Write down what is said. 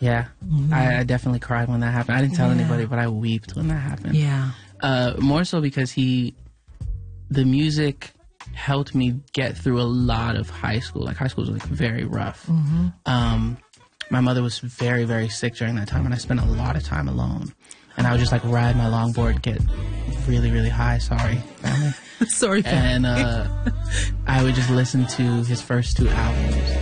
Yeah. I definitely cried when that happened. I didn't tell anybody, but I wept when that happened. Yeah. More so because the music helped me get through a lot of high school. Like, high school was, like, very rough. My mother was very, very sick during that time, and I spent a lot of time alone. And I would just, like, ride my longboard, get really, really high. Sorry, family. Sorry, family. And I would just listen to his first 2 albums.